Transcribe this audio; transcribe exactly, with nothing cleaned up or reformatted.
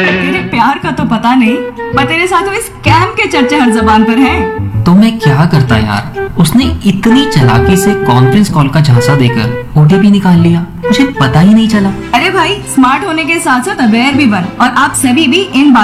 तेरे प्यार का तो पता नहीं, पर तेरे साथ हुए स्कैम के चर्चे हर जबान पर हैं। तो मैं क्या करता यार, उसने इतनी चालाकी से कॉन्फ्रेंस कॉल का झांसा देकर ओटीपी निकाल लिया, मुझे पता ही नहीं चला। अरे भाई, स्मार्ट होने के साथ साथ अवेयर भी बन, और आप सभी भी इन